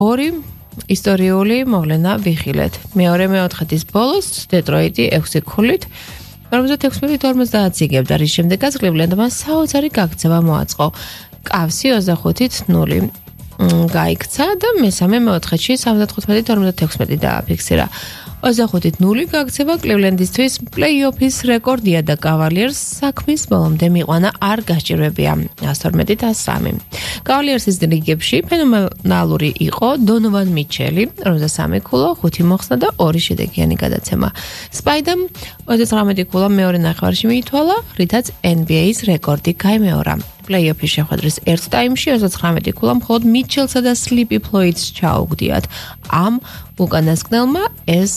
ორი ისტორიული მოვლენა ვიხილეთ. მეორე მეოთხედის ბოლოს დეტროიტი 6 ქულით 56-50 იგებდა, რის შემდეგაც კლივლენდმა საოცარი გაქცევა მოაწყო. კავსი 25-0 გაიქცა და მესამე მეოთხედში 75-56 დააფიქსირა. 25-0 გაქცევა კლივლენდისთვის პლეი-ოფის რეკორდია და კავალიერს საქმის ბოლომდე მიყვანა არ გასჭირვებია 112-3. კავალიერსის რიგებში ფენომენალური იყო დონოვან მიჩელი, 53 ქულა, 5 მოხსნა და 2 შედეგიანი გადაცემა. სპაიდამ 39 ქულა მეორე ნახევარში მიითვალა, რითაც NBA-ის რეკორდი გაიმეორა. პლეი-ოფის შეხვედრის ერთ ტაიმში 39 ქულა მხოლოდ მიჩელსა და სლიპი ფლოიდს ჩაუგდიათ. ამ უკანასკნელმა ეს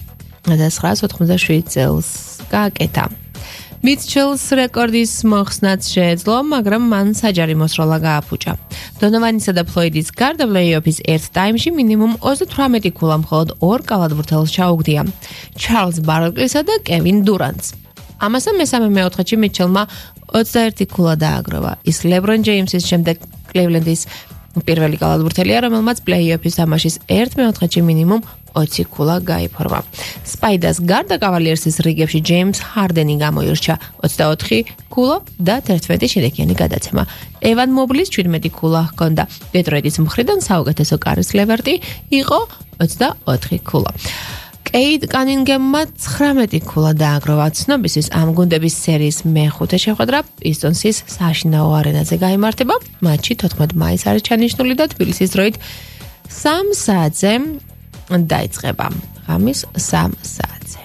1987 წელს გააკეთა. მიჩელს რეკორდის მოხსნაც შეეძლო, მაგრამ მან საჯარი მოსროლა გააფუჭა. დონოვანისა და ფლოიდის გარდა პლეი-ოფის ერთ ტაიმში მინიმუმ 38 ქულა მხოლოდ 2 კალათბურთელს ჩაუგდია. ჩარლზ ბარკლისა და კევინ დურანტს. ამასთან მესამე მეოთხედში მიჩელმა 21 ქულა დააგროვა. ის ლებრონ ჯეიმსის შემდეგ კლივლენდის პირველი კალათბურთელია, რომელმაც პლეი-ოფის თამაშის ერთ მეოთხედში მინიმუმ 20 ქულა გაიფორმა. სპაიდას გარდა კავალიერსის რიგებში ჯეიმს ჰარდენი გამოირჩა 24 ქულა და 11 შედეგიანი გადაცემა. ევან მობლის 17 ქულა ჰქონდა. დეტროიტის მხრიდან საუკეთესო კარის ლევერტი იყო 24 ქულა. კეით კანინგემმა 19 ქულა დააგროვა. ცნობისთვის ამ გუნდების სერიის მეხუთე შეხვედრა პისტონსის საშინაო არენაზე გაიმართება. მატჩი 14 მაისს არის ჩანიშნული და თბილისის დროით 3 საათზე დაიწყება. ღამის 3 საათზე.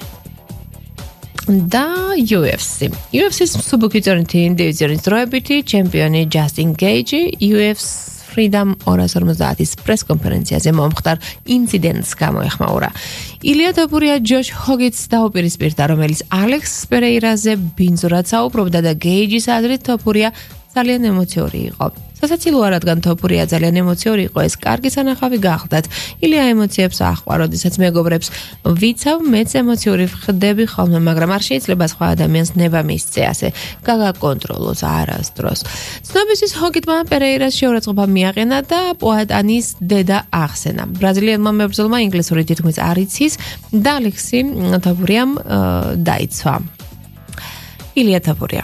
და UFC-ის მსუბუქი წონითი დივიზიონის დროებითი ჩემპიონი ჯასტინ გეიჯი UFC Freedom 250-ის პრეს-კონფერენციაზე მომხდარ ინციდენტს გამოეხმაურა. ილია თოფურია ჯოშ ჰოგიტს დაუპირისპირდა, რომელიც ალექს პერეირაზე ბინძურად საუბრობდა და გეიჯის აზრით თოფურია ძალიან ემოციური იყო. სასაცილოა, რადგან თოფურია ძალიან ემოციური იყო, ეს კარგი სანახავი გახლდათ. ილია ემოციებს აჰყვა, როდესაც მეგობრებს ვიცავ, მეც ემოციური ხდები ხოლმე, მაგრამ არ შეიძლება სხვა ადამიანს ნება მისცე, ასე გაგაკონტროლოს არასდროს. ცნობისთვის ჰოგიტმა პერეირას შეურაცხყოფა მიაყენა და პოატანის დედა ახსენა. ბრაზილიელმა მებრძოლმა ინგლისური თითქმის არ იცის და ალექსი თოფურიამ დაიცვა. ილია თოფურია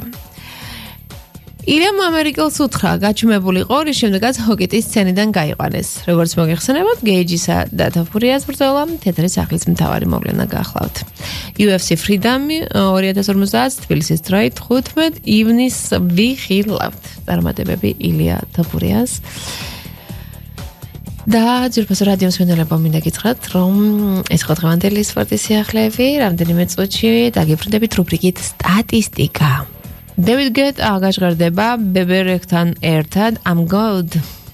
ილამ ამერიკელს უთხრა, გაჩუმებულიყო, რის შემდეგაც ჰოგიტის სცენიდან გაიყვანეს. როგორც მოგეხსენებათ, გეიჯისა და თოფურიას ბრძოლა თეთრი სახლის მთავარი მოვლენა გახლავთ. UFC Freedom 2050 თბილისის დროით 15 ივნისს ვიხილავთ. წარმატებები ილია თოფურიას. და ძირფასო რადიო მსმენელებო, მინდა გითხრათ, რომ ეს იყო დღევანდელი სპორტის სიახლეები, რამდენიმე წუთში დაგიფრინდებით რუბრიკით სტატისტიკა. David Guetta აღაშღერდება ბებერეკთან ერთად I'm Good